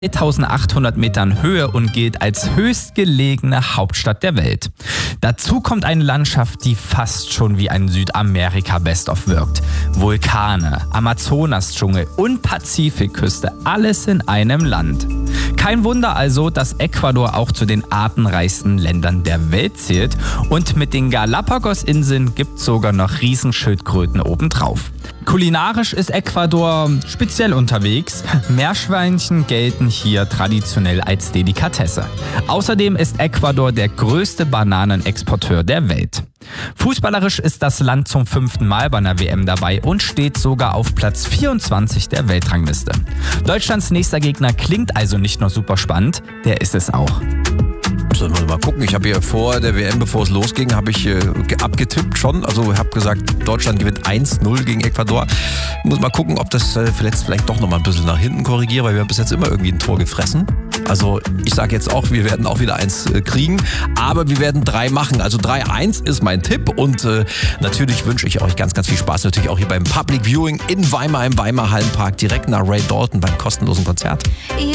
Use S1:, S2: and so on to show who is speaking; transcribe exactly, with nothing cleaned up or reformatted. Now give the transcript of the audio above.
S1: dreitausendachthundert Metern Höhe und gilt als höchstgelegene Hauptstadt der Welt. Dazu kommt eine Landschaft, die fast schon wie ein Südamerika-Best-of wirkt. Vulkane, Amazonas-Dschungel und Pazifikküste, alles in einem Land. Kein Wunder also, dass Ecuador auch zu den artenreichsten Ländern der Welt zählt und mit den Galapagos-Inseln gibt es sogar noch Riesenschildkröten obendrauf. Kulinarisch ist Ecuador speziell unterwegs. Meerschweinchen gelten hier traditionell als Delikatesse. Außerdem ist Ecuador der größte Bananenexporteur der Welt. Fußballerisch ist das Land zum fünften Mal bei einer W M dabei und steht sogar auf Platz vierundzwanzig der Weltrangliste. Deutschlands nächster Gegner klingt also nicht nur super spannend, der ist es auch.
S2: Sollen wir mal gucken. Ich habe hier vor der W M, bevor es losging, habe ich äh, abgetippt schon. Also habe gesagt, Deutschland gewinnt eins null gegen Ecuador. Muss mal gucken, ob das äh, vielleicht, vielleicht doch noch mal ein bisschen nach hinten korrigiere, weil wir haben bis jetzt immer irgendwie ein Tor gefressen. Also ich sage jetzt auch, wir werden auch wieder eins äh, kriegen, aber wir werden drei machen. Also drei eins ist mein Tipp und äh, natürlich wünsche ich euch ganz, ganz viel Spaß. Natürlich auch hier beim Public Viewing in Weimar im Weimar Hallenpark, direkt nach Ray Dalton beim kostenlosen Konzert.